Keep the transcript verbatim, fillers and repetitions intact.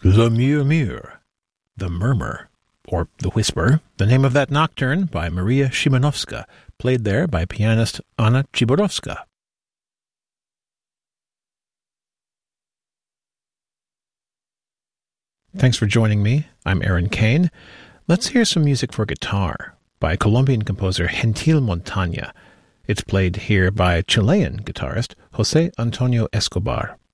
Le Murmure, The Murmur, or The Whisper, the name of that nocturne by Maria Szymanowska, played there by pianist Anna Czyborowska. Thanks for joining me. I'm Aaron Kane. Let's hear some music for guitar by Colombian composer Gentil Montaña. It's played here by Chilean guitarist José Antonio Escobar.